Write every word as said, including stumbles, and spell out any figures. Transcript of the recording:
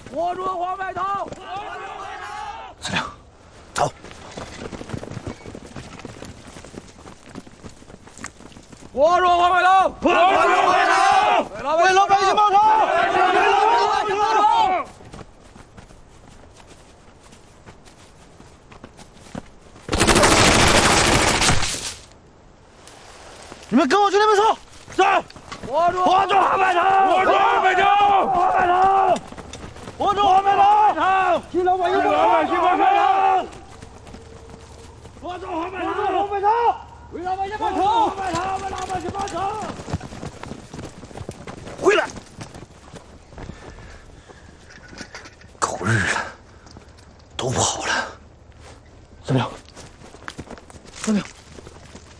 握住黄白头！ 司令，走。 握住黄白头！ 握住黄白头！为老百姓报仇！为老百姓报仇！ 你们跟我去那边走。是。 握住握住黄白头！ 握住黄白头！ 黄白头！握住黄白头！替老百姓报仇！握住黄白头！握住黄白头！为老百姓报仇！黄白头！